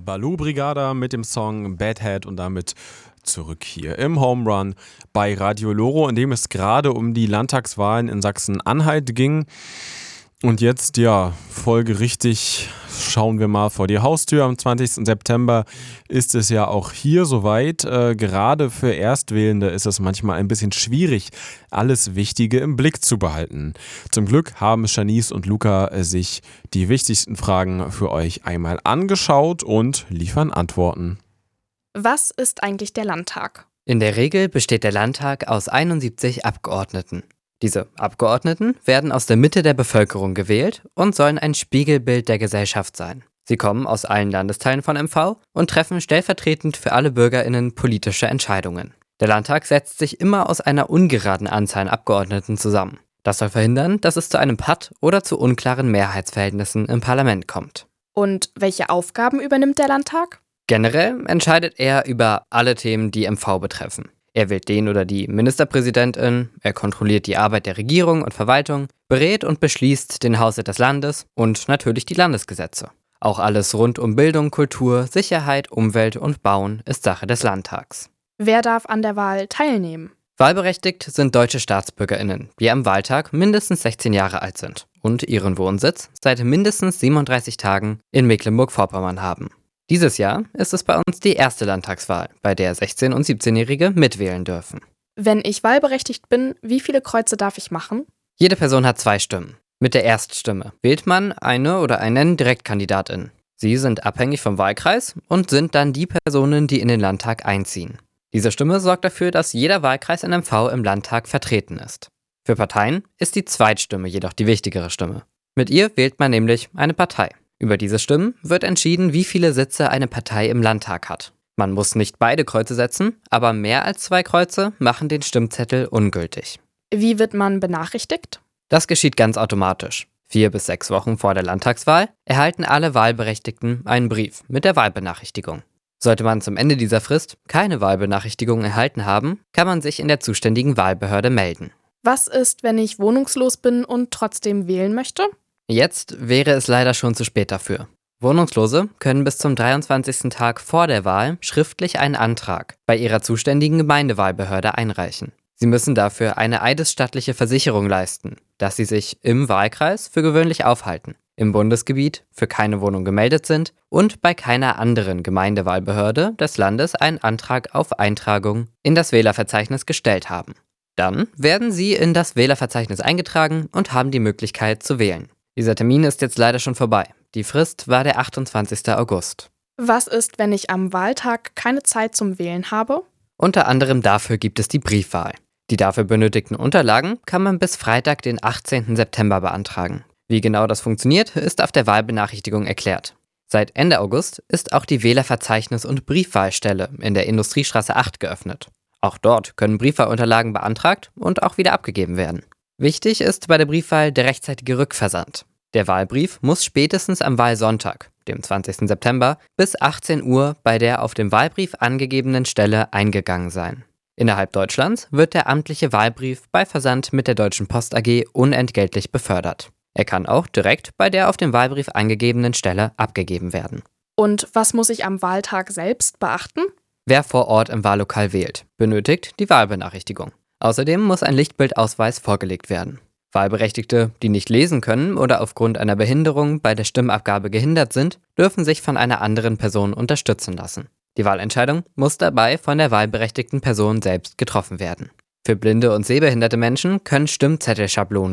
Baloo Brigada mit dem Song Bad Head und damit zurück hier im Home Run bei Radio Loro, in dem es gerade um die Landtagswahlen in Sachsen-Anhalt ging. Und jetzt, ja, folgerichtig schauen wir mal vor die Haustür. Am 20. September ist es ja auch hier soweit. Gerade für Erstwählende ist es manchmal ein bisschen schwierig, alles Wichtige im Blick zu behalten. Zum Glück haben Shanice und Luca sich die wichtigsten Fragen für euch einmal angeschaut und liefern Antworten. Was ist eigentlich der Landtag? In der Regel besteht der Landtag aus 71 Abgeordneten. Diese Abgeordneten werden aus der Mitte der Bevölkerung gewählt und sollen ein Spiegelbild der Gesellschaft sein. Sie kommen aus allen Landesteilen von MV und treffen stellvertretend für alle BürgerInnen politische Entscheidungen. Der Landtag setzt sich immer aus einer ungeraden Anzahl an Abgeordneten zusammen. Das soll verhindern, dass es zu einem Patt oder zu unklaren Mehrheitsverhältnissen im Parlament kommt. Und welche Aufgaben übernimmt der Landtag? Generell entscheidet er über alle Themen, die MV betreffen. Er wählt den oder die Ministerpräsidentin, er kontrolliert die Arbeit der Regierung und Verwaltung, berät und beschließt den Haushalt des Landes und natürlich die Landesgesetze. Auch alles rund um Bildung, Kultur, Sicherheit, Umwelt und Bauen ist Sache des Landtags. Wer darf an der Wahl teilnehmen? Wahlberechtigt sind deutsche StaatsbürgerInnen, die am Wahltag mindestens 16 Jahre alt sind und ihren Wohnsitz seit mindestens 37 Tagen in Mecklenburg-Vorpommern haben. Dieses Jahr ist es bei uns die erste Landtagswahl, bei der 16- und 17-Jährige mitwählen dürfen. Wenn ich wahlberechtigt bin, wie viele Kreuze darf ich machen? Jede Person hat 2 Stimmen. Mit der Erststimme wählt man eine oder einen Direktkandidatin. Sie sind abhängig vom Wahlkreis und sind dann die Personen, die in den Landtag einziehen. Diese Stimme sorgt dafür, dass jeder Wahlkreis in MV im Landtag vertreten ist. Für Parteien ist die Zweitstimme jedoch die wichtigere Stimme. Mit ihr wählt man nämlich eine Partei. Über diese Stimmen wird entschieden, wie viele Sitze eine Partei im Landtag hat. Man muss nicht beide Kreuze setzen, aber mehr als 2 Kreuze machen den Stimmzettel ungültig. Wie wird man benachrichtigt? Das geschieht ganz automatisch. 4 bis 6 Wochen vor der Landtagswahl erhalten alle Wahlberechtigten einen Brief mit der Wahlbenachrichtigung. Sollte man zum Ende dieser Frist keine Wahlbenachrichtigung erhalten haben, kann man sich in der zuständigen Wahlbehörde melden. Was ist, wenn ich wohnungslos bin und trotzdem wählen möchte? Jetzt wäre es leider schon zu spät dafür. Wohnungslose können bis zum 23. Tag vor der Wahl schriftlich einen Antrag bei ihrer zuständigen Gemeindewahlbehörde einreichen. Sie müssen dafür eine eidesstattliche Versicherung leisten, dass sie sich im Wahlkreis für gewöhnlich aufhalten, im Bundesgebiet für keine Wohnung gemeldet sind und bei keiner anderen Gemeindewahlbehörde des Landes einen Antrag auf Eintragung in das Wählerverzeichnis gestellt haben. Dann werden sie in das Wählerverzeichnis eingetragen und haben die Möglichkeit zu wählen. Dieser Termin ist jetzt leider schon vorbei. Die Frist war der 28. August. Was ist, wenn ich am Wahltag keine Zeit zum Wählen habe? Unter anderem dafür gibt es die Briefwahl. Die dafür benötigten Unterlagen kann man bis Freitag, den 18. September beantragen. Wie genau das funktioniert, ist auf der Wahlbenachrichtigung erklärt. Seit Ende August ist auch die Wählerverzeichnis- und Briefwahlstelle in der Industriestraße 8 geöffnet. Auch dort können Briefwahlunterlagen beantragt und auch wieder abgegeben werden. Wichtig ist bei der Briefwahl der rechtzeitige Rückversand. Der Wahlbrief muss spätestens am Wahlsonntag, dem 20. September, bis 18 Uhr bei der auf dem Wahlbrief angegebenen Stelle eingegangen sein. Innerhalb Deutschlands wird der amtliche Wahlbrief bei Versand mit der Deutschen Post AG unentgeltlich befördert. Er kann auch direkt bei der auf dem Wahlbrief angegebenen Stelle abgegeben werden. Und was muss ich am Wahltag selbst beachten? Wer vor Ort im Wahllokal wählt, benötigt die Wahlbenachrichtigung. Außerdem muss ein Lichtbildausweis vorgelegt werden. Wahlberechtigte, die nicht lesen können oder aufgrund einer Behinderung bei der Stimmabgabe gehindert sind, dürfen sich von einer anderen Person unterstützen lassen. Die Wahlentscheidung muss dabei von der wahlberechtigten Person selbst getroffen werden. Für blinde und sehbehinderte Menschen können Stimmzettelschablonen